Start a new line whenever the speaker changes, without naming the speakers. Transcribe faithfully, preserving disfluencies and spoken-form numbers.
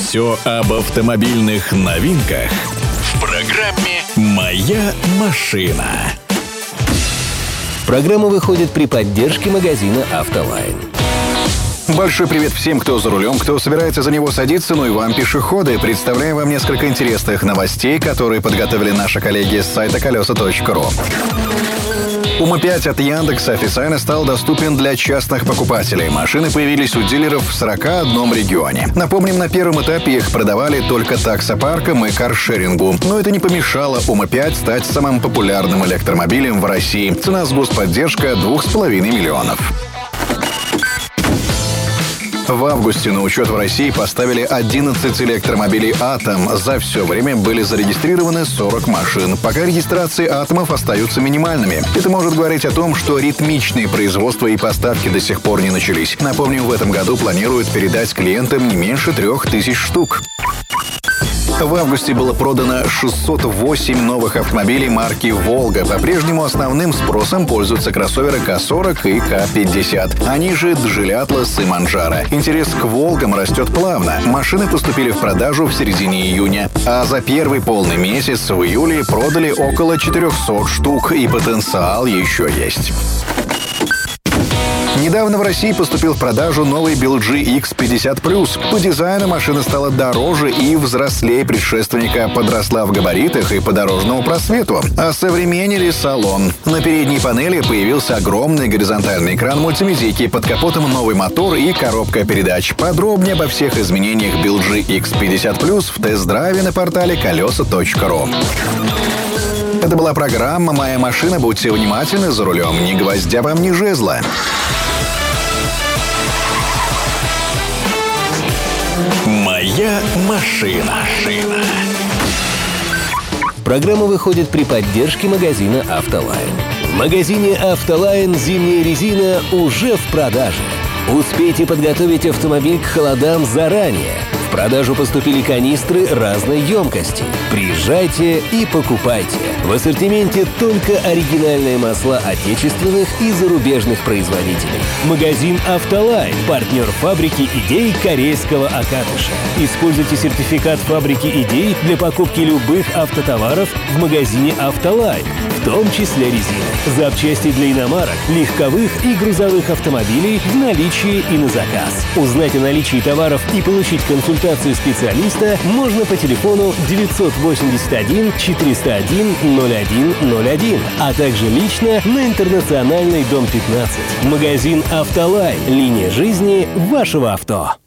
Все об автомобильных новинках в программе «Моя машина».
Программа выходит при поддержке магазина «Автолайн».
Большой привет всем, кто за рулем, кто собирается за него садиться, ну и вам, пешеходы. Представляем вам несколько интересных новостей, которые подготовили наши коллеги с сайта колеса точка ру. УМА пять от Яндекса официально стал доступен для частных покупателей. Машины появились у дилеров в сорока одном регионе. Напомним, на первом этапе их продавали только таксопаркам и каршерингу. Но это не помешало УМА пять стать самым популярным электромобилем в России. Цена с господдержка двух с половиной миллионов. В августе на учет в России поставили одиннадцать электромобилей «Атом». За все время были зарегистрированы сорок машин. Пока регистрации «Атомов» остаются минимальными. Это может говорить о том, что ритмичные производства и поставки до сих пор не начались. Напомним, в этом году планируют передать клиентам не меньше трех тысяч штук. В августе было продано шестьсот восемь новых автомобилей марки «Волга». По-прежнему основным спросом пользуются кроссоверы ка сорок и ка пятьдесят. Они же «Джили Атлас» и «Манджаро». Интерес к «Волгам» растет плавно. Машины поступили в продажу в середине июня. А за первый полный месяц в июле продали около четырехсот штук, и потенциал еще есть. Недавно в России поступил в продажу новый би эл джи икс пятьдесят плюс. По дизайну машина стала дороже и взрослее предшественника, подросла в габаритах и по дорожному просвету. Осовременили салон. На передней панели появился огромный горизонтальный экран мультимедийки, под капотом новый мотор и коробка передач. Подробнее обо всех изменениях би эл джи икс пятьдесят плюс в тест-драйве на портале колеса точка ру. Это была программа «Моя машина». Будьте внимательны за рулем. Ни гвоздя вам, ни жезла.
«Моя машина».
Программа выходит при поддержке магазина «Автолайн». В магазине «Автолайн» зимняя резина уже в продаже. Успейте подготовить автомобиль к холодам заранее. В продажу поступили канистры разной емкости. Приезжайте и покупайте. В ассортименте только оригинальные масла отечественных и зарубежных производителей. Магазин «Автолайн» – партнер фабрики идей корейского Акатыша. Используйте сертификат фабрики идей для покупки любых автотоваров в магазине «Автолайн», в том числе резины, запчасти для иномарок, легковых и грузовых автомобилей в наличии и на заказ. Узнать о наличии товаров и получить консультацию специалиста можно по телефону девятьсот восемьдесят один четыреста один ноль один ноль один, а также лично на Интернациональной, дом пятнадцать. Магазин «Автолайн». Линия жизни вашего авто.